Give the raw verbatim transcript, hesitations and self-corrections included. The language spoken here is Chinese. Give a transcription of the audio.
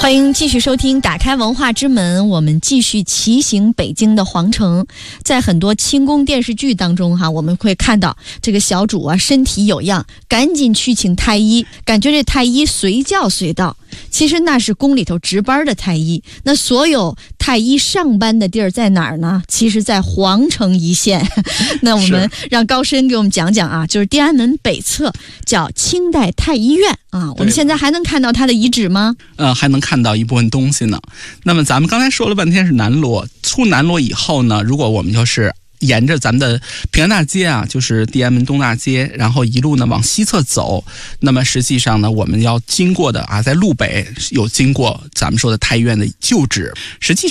欢迎继续收听打开文化之门，我们继续骑行北京的皇城。在很多清宫电视剧当中哈，我们会看到这个小主啊身体有恙，赶紧去请太医，感觉这太医随叫随到，其实那是宫里头值班的太医。那所有太医上班的地儿在哪儿呢？其实在皇城一线。那我们让高深给我们讲讲啊，就是天安门北侧叫清代太医院啊，我们现在还能看到它的遗址吗？ 呃，还能看到一部分东西呢。那么咱们刚才说了半天是南锣，出南锣以后呢，如果我们就是沿着咱们的平安大街啊，就是天安门东大街，然后一路呢往西侧走，那么实际上呢，我们要经过的啊，在路北有经过咱们说的太医院的旧址。实际